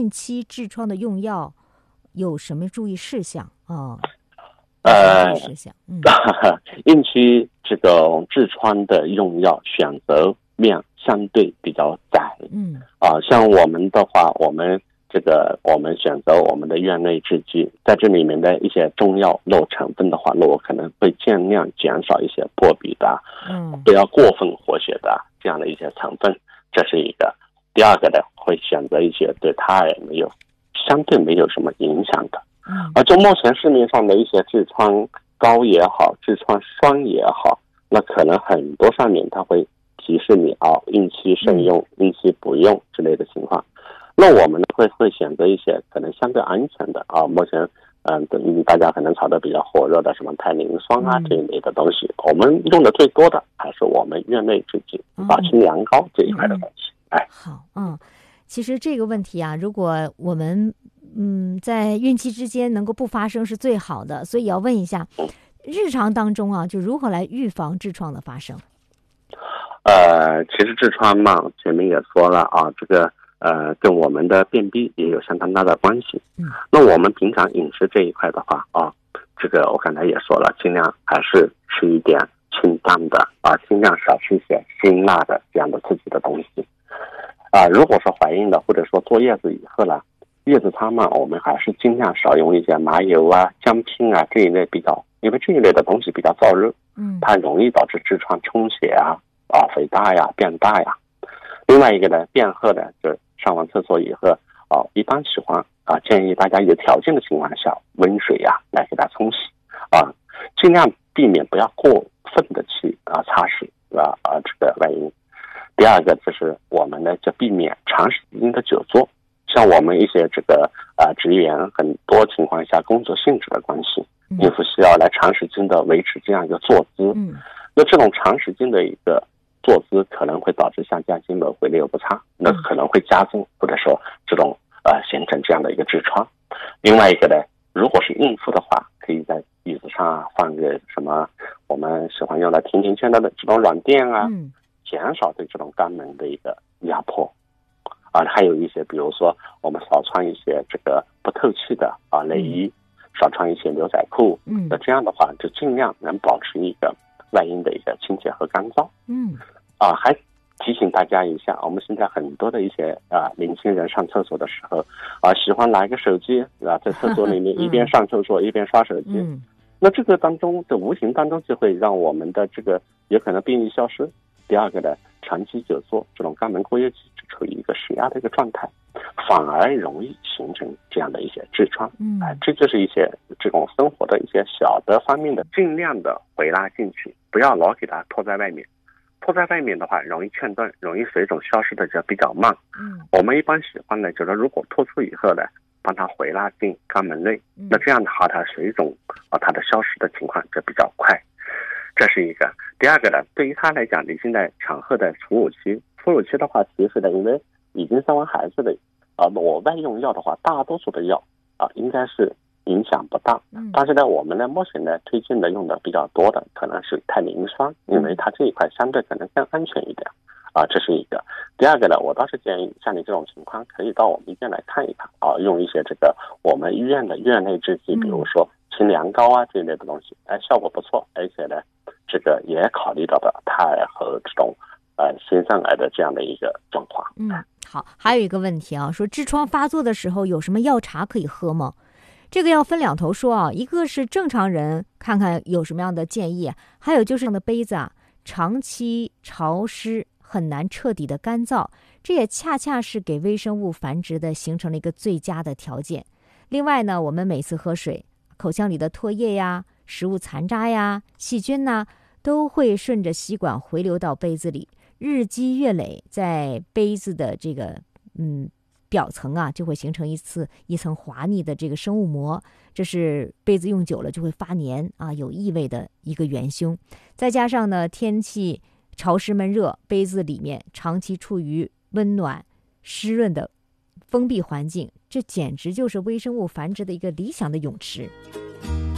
孕期痔疮的用药有什么注意事项啊？事项， 孕期这个痔疮的用药选择面相对比较窄，像我们的话，我们选择我们的院内制剂，在这里面的一些中药肉成分的话，那我可能会尽量减少一些破壁的，不要过分活血的这样的一些成分，这是一个。第二个呢，会选择一些对他人相对没有什么影响的。而就目前市面上的一些痔疮膏也好，痔疮霜也好，那可能很多上面它会提示你孕期慎用，孕期不用之类的情况。那我们会选择一些可能相对安全的目前大家可能炒得比较火热的什么泰宁霜这一类的东西，我们用的最多的还是我们院内制剂清凉膏这一块的东西。 好，其实这个问题啊，如果我们在孕期之间能够不发生是最好的，所以要问一下，日常当中啊，就如何来预防痔疮的发生？ 其实痔疮嘛，前面也说了这个跟我们的便秘也有相当大的关系。那我们平常饮食这一块的话这个我刚才也说了，尽量还是吃一点清淡的尽量少吃一些辛辣的这样的刺激的东西。如果说怀孕了或者说坐月子以后了，月子餐嘛，我们还是尽量少用一些麻油姜片这一类因为这一类的东西比较燥热，它容易导致痔疮充血肥大变大。另外一个呢，便后呢，就上完厕所以后一般喜欢建议大家有条件的情况下，温水来给它冲洗尽量避免不要过分的去擦拭这个外阴。第二个就是我们呢就避免长时间的久坐，像我们一些这个职员很多情况下工作性质的关系，孕妇需要来长时间的维持这样一个坐姿，那这种长时间的一个坐姿可能会导致像下筋膜回流不畅，那可能会加重或者说这种形成这样的一个痔疮。另外一个呢，如果是孕妇的话，可以在椅子上放个什么我们喜欢用的甜甜圈的这种软垫减少对这种肛门的一个压迫还有一些比如说我们少穿一些这个不透气的内衣，少穿一些牛仔裤，那这样的话就尽量能保持一个外阴的一个清洁和干燥。还提醒大家一下，我们现在很多的一些年轻人上厕所的时候喜欢拿一个手机在厕所里面一边上厕所一边刷手机，那这个当中的无形当中就会让我们的这个有可能便意消失。第二个呢，长期久坐，这种肛门括约肌处于一个施压的一个状态，反而容易形成这样的一些痔疮。这就是一些这种生活的一些小的方面的，尽量的回拉进去，不要老给它拖在外面。拖在外面的话，容易劝断，容易水肿消失的就比较慢。我们一般喜欢呢，就是如果脱出以后呢，帮它回拉进肛门内，那这样的话，它水肿它的消失的情况就比较快。这是一个。第二个呢，对于他来讲，你现在产后的哺乳期的话，其实呢，因为已经生完孩子的我外用药的话，大多数的药应该是影响不大。但是呢，我们呢目前呢推荐的用的比较多的可能是泰宁霜，因为它这一块相对可能更安全一点这是一个。第二个呢，我倒是建议像你这种情况可以到我们医院来看一看用一些这个我们医院的院内制剂，比如说清凉膏这一类的东西，效果不错，而且呢这个也考虑到了胎儿和这种新生儿的这样的一个状况。 好，还有一个问题说痔疮发作的时候有什么药茶可以喝吗？这个要分两头说一个是正常人看看有什么样的建议，还有就是的杯子长期潮湿很难彻底的干燥，这也恰恰是给微生物繁殖的形成了一个最佳的条件。另外呢，我们每次喝水，口腔里的唾液食物残渣细菌都会顺着吸管回流到杯子里，日积月累，在杯子的这个表层就会形成一层滑腻的这个生物膜，这是杯子用久了就会发黏有异味的一个元凶。再加上呢，天气潮湿闷热，杯子里面长期处于温暖湿润的封闭环境，这简直就是微生物繁殖的一个理想的泳池。